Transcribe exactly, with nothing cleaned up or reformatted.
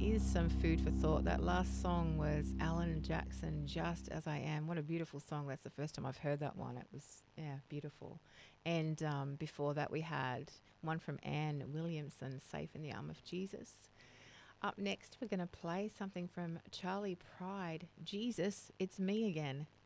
is some food for thought. That last song was Alan Jackson, Just As I Am. What a beautiful song. That's the first time I've heard that one. It was, yeah, beautiful. And um, before that, we had one from Anne Williamson, Safe in the Arm of Jesus. Up next, we're going to play something from Charlie Pride, Jesus, It's Me Again.